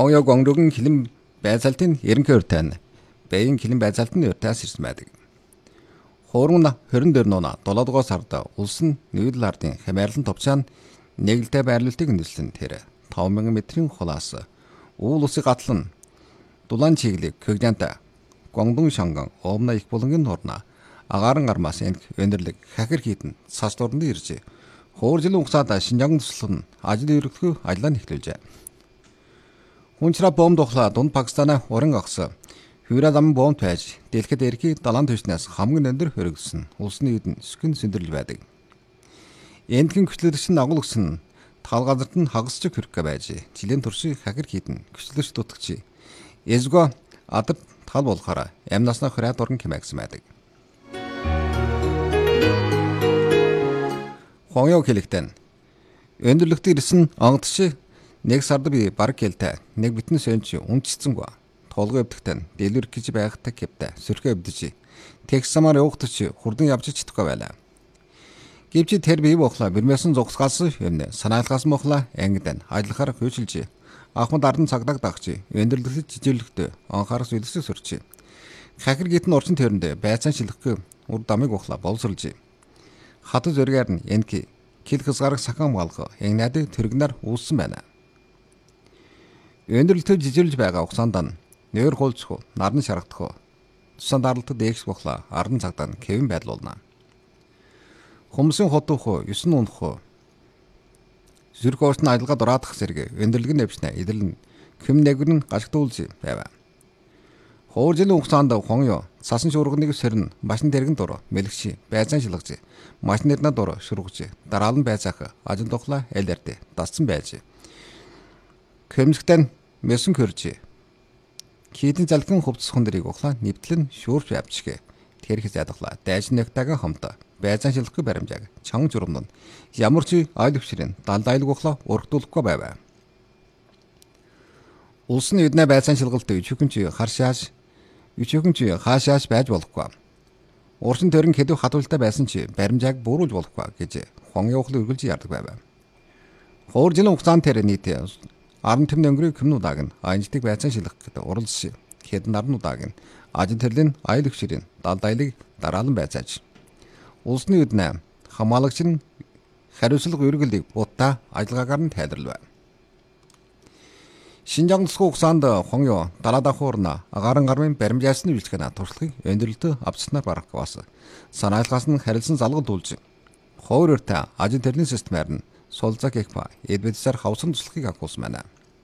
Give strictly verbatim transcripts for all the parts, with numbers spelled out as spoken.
Хонё гонгрогын хилэн байцаалтын ерөнхий урьд нь Бэйн хилэн байцаалтын урьдаас ирсэн байдаг. Хуурмын хорин дээр нуна долоодгоо сард улс нь нүүдэл ардын хямаарлан товчаан нэгэлтэй байрлуултыг нэлсэн тэр таван мянган метрийн хулаас уул усыг гатлан дулаан чиглэг көгжанта гонгдон шанган омна их булангийн норна агааран армаас энэ өндөрлөг хахир хийдэн цаас дуранд иржээ. Хуур жилийн хугацаанд Шинжаан туслах нь ажил ерөнхий ажиллаа эхлүүлжээ. Хүнчраа бомб тухлаа дунд Пакистана уран агсан Хюра зам бомб байж дэлгэхэд эрхий далайн түвшнээс хамгийн өндөр хөрөгсөн улсны үдэн сүхэн сөндөрлж байдаг. Эндхэн хүчлэгч нь агуул гсэн тал газарт нь хагасч хөрөх байж жилийн туршийг хахир хийдэн хүчлэгч дутагч эзгөө адад тал болохоор амнаснаа хураад уран хэмээгсэн байдаг. Хонё хэлэхтэн өндөрлөгт ирсэн онгодч нэг сард би баг хэлтэй нэг битэн сөнч үнчцэнгүү толгой өвдөхтэн дэлгэр гэж байхтай кептэй сөрхөө өвдөж текс самаар явахдч хурдан явж чадахгүй байлаа. Гэвч тэр бие бохла бэрмэсэн зогсгаас юм санаалгаас мохла ангидан ажиллахаар хөөжилж ахмад ардан цагдаг дагч өндөрлөгт жижиглэхдээ анхаарах зүйлсээ сөрч. Хахир гитэн орчин төрөндөө байцаан шилэхгүй ур дамыг ухла боловсруулж. Хатад зөргээр нь энки кил хасгарах сахан малгы ягнаад тэрэгнэр үүссэн байна. Өндөрлөлтөд жижиглэж байгаа хугацаанд нь нээр хулцх, нарны шаргадах, тусан даралтад дээгс бохла ардан цагдаа нь кевин байдлуулна. Хүмүүсийн хотох, ёсон унах, зүрх орчны ажиллагаа дураадах зэрэг өндөрлөгийн нэвшнэ идэлэн хэм нэгрэн гашгтуулж байв. Хуур жилийн хугацаанд хонё цасан шуурганыг сэрн машин дэргэн дур мэлгши байцаан шилгэж машин нэрнэ дур шургаж дараалан байцаах ажин тухла элэрдэ дасцсан байж. Көмсгтэн мэсэн хөрж хийдэн залгин хувцс хүндрийг ухлаа нэвтлэн шүүрч явчихэ. Тэрх задглаа дайж нэгтэйгээ хомто байцаан шилгэхгүй баримжааг чанга журамд ямар ч айл өвчрийн далдайлг ухлаа урагдуулахгүй байв. Улсны үднэ байцаан шилгэлт өчүүхэн харшааш өчүүхэн хаашааш байж болохгүй. Урчин төрн хэдв хадвалтай байсан чи баримжааг бууруулж болохгүй гэж хонё ухлаа үргэлж ярддаг байв. Хуур жилийн хугацаанд тэр нийт аран тэм өнгөрийн хүмүүнудааг нь аянждаг байцаан шилгэх уралс хэдэн нарнудааг нь ажил төрлийн айл өвчрийн далдайлыг дараалан байцааж. Улсны үднэ хамаалагч нь хариуцлага үргэлийг бутта ажиллагаагаар нь тайлбарлав. Шинжаан туслах хугацаанд хонё далаа дахуурна агааран гармын баримжаасны үйлчлэгнэ туршлагыг өндөрлөлтөд авчснаар барах бас санаалгаас нь харилцан залгал дуулж ховор өртө ажил төрлийн системээр нь сулзак экпа эдвэдсээр хавсан туслахыг агуулсан байна.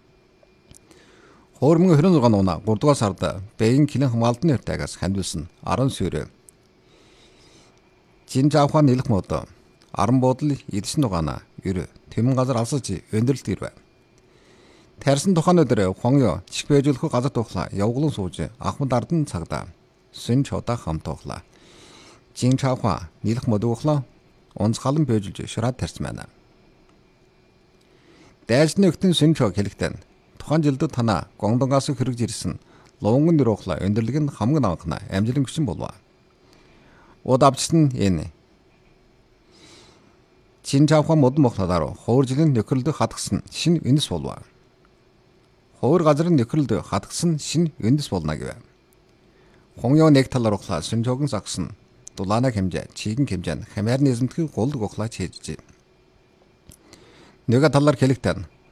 Хуурмын хорин зургаан уна гурав дугаар сард Бэйн хилэн хамаалтны өртөөгөөс хандвилсан аран сүрэ Жинжаахуан нэлэх мод аран буудлын эдсэн дугаана ер тэмэн газар алсаж өндөрлөлт ирвэ. Тарсан тухайн өдөр хонё чих бэжүүлэх газар тухлаа явглан сууж ахмад ардан цагдаа сүн чодаа хамт тухлаа. Жинжаахуан нэлэх мод ухлаа онцгалан бэжүүлж шураад тарсан байна. Дайсны өгтөн сүн чог хэлэхтэн тухайн жилд танаа гонгдонгоос хөргөж ирсэн луунган нэр ухлаа өндөрлөг нь хамгийн анхна амжилан гүшин болов. Удавчсан энэ Жинжаахуан модон мохлоор хуур жилийн нөхрөлд хатгсан шин үндэс болов. Хуур газрын нөхрөлд хатгсан шин үндэс болно гэв. Хонё нэг талаар ухлаа сүн чогон загсан дулаана хэмжээ чигэн хэмжээ хамаар низэмтгий гулд ухлаа чийжжээ. Нэг талаар хэлэхтэн